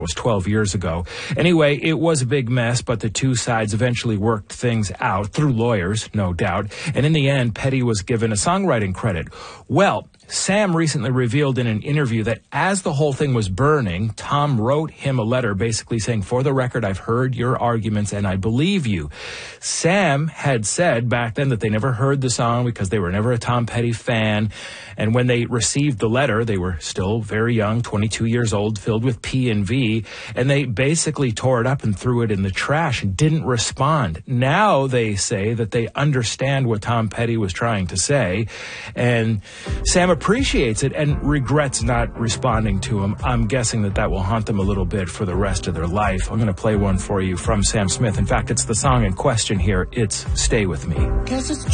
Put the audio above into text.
was 12 years ago. Anyway, it was a big mess, but the two sides eventually worked things out through lawyers, no doubt. And in the end, Petty was given a songwriting credit. Well, Sam recently revealed in an interview that as the whole thing was burning, Tom wrote him a letter basically saying, "For the record, I've heard your arguments and I believe you." Sam had said back then that they never heard the song because they were never a Tom Petty fan. And when they received the letter, they were still very young, 22 years old, filled with P&V, and they basically tore it up and threw it in the trash and didn't respond. Now they say that they understand what Tom Petty was trying to say, and Sam appreciates it and regrets not responding to him. I'm guessing that that will haunt them a little bit for the rest of their life. I'm going to play one for you from Sam Smith. In fact, it's the song in question here. It's "Stay With Me."